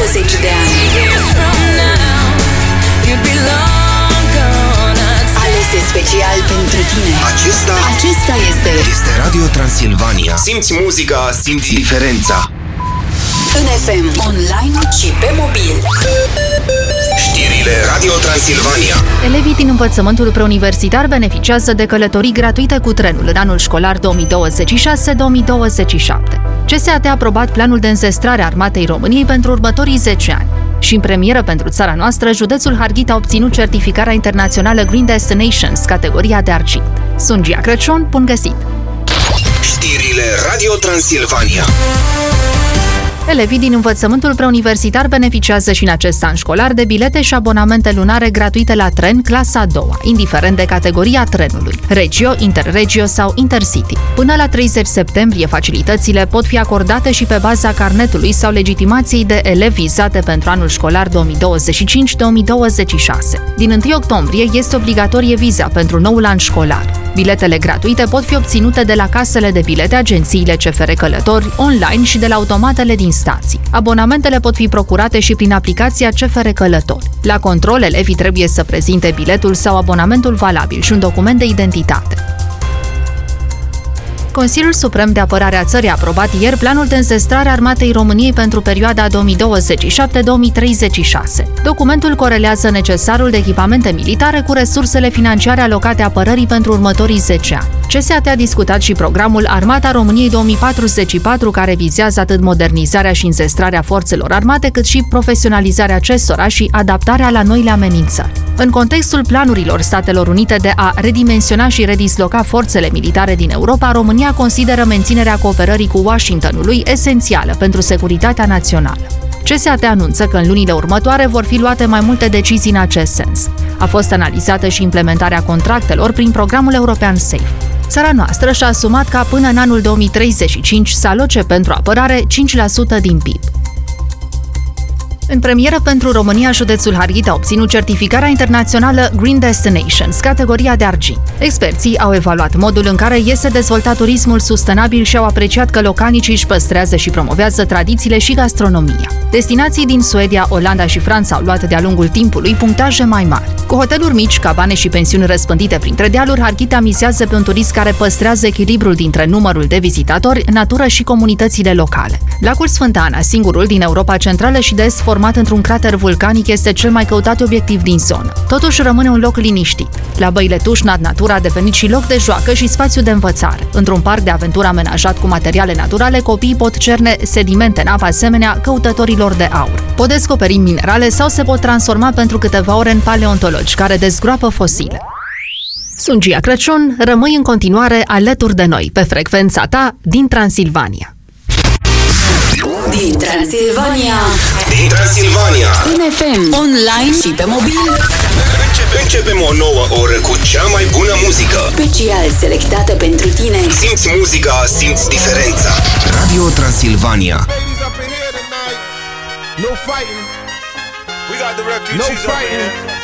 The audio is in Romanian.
de ani. Alese special pentru tine. Acesta este Radio Transilvania. Simți muzica, simți diferența. în FM, online și pe mobil. Știrile Radio Transilvania. Elevii din învățământul preuniversitar beneficiază de călătorii gratuite cu trenul în anul școlar 2026-2027. CSAT a aprobat planul de înzestrare a Armatei României pentru următorii 10 ani. Și în premieră pentru țara noastră, județul Harghita a obținut certificarea internațională Green Destinations, categoria de argint. Sunt Gia Crăciun, bun găsit! Știrile Radio Transilvania. Elevii din învățământul preuniversitar beneficiază și în acest an școlar de bilete și abonamente lunare gratuite la tren clasa a doua, indiferent de categoria trenului, Regio, Interregio sau Intercity. Până la 30 septembrie, facilitățile pot fi acordate și pe baza carnetului sau legitimației de elevi vizate pentru anul școlar 2025-2026. Din 1 octombrie este obligatorie viza pentru noul an școlar. Biletele gratuite pot fi obținute de la casele de bilete, agențiile CFR Călători, online și de la automatele din stații. Abonamentele pot fi procurate și prin aplicația CFR Călători. La control, elevii trebuie să prezinte biletul sau abonamentul valabil și un document de identitate. Consiliul Suprem de Apărare a Țării a aprobat ieri planul de înzestrare a Armatei României pentru perioada 2027-2036. Documentul corelează necesarul de echipamente militare cu resursele financiare alocate apărării pentru următorii 10 ani. CSAT a discutat și programul Armata României 2044, care vizează atât modernizarea și înzestrarea forțelor armate, cât și profesionalizarea acestora și adaptarea la noile amenințări. În contextul planurilor Statelor Unite de a redimensiona și redisloca forțele militare din Europa, România consideră menținerea cooperării cu Washingtonului esențială pentru securitatea națională. CSAT anunță că în lunile următoare vor fi luate mai multe decizii în acest sens. A fost analizată și implementarea contractelor prin programul european SAFE. Țara noastră și-a asumat ca până în anul 2035 să aloce pentru apărare 5% din PIB. În premieră pentru România, județul Harghita a obținut certificarea internațională Green Destinations, categoria de argint. Experții au evaluat modul în care este dezvoltat turismul sustenabil și au apreciat că localnicii își păstrează și promovează tradițiile și gastronomia. Destinații din Suedia, Olanda și Franța au luat de-a lungul timpului punctaje mai mari. Cu hoteluri mici, cabane și pensiuni răspândite printre dealuri, Harghita mizează pe un turism care păstrează echilibrul dintre numărul de vizitatori, natură și comunitățile locale. Lacul Sfânta Ana, singurul din Europa Centrală și de Est format într-un crater vulcanic, este cel mai căutat obiectiv din zonă. Totuși rămâne un loc liniștit. La Băile Tușnad, natura a devenit și loc de joacă și spațiu de învățare. Într-un parc de aventură amenajat cu materiale naturale, copiii pot cerne sedimente în apă asemenea căutătorilor de aur. Pot descoperi minerale sau se pot transforma pentru câteva ore în paleontologi care dezgroapă fosile. Sunt Gia Crăciun, rămâi în continuare alături de noi pe frecvența ta din Transilvania. Din Transilvania. În FM, online și pe mobil. Începem o nouă oră cu cea mai bună muzică. Special selectată pentru tine. Simți muzica, simți diferența. Radio Transilvania. No fighting. We got the refugees. No fighting.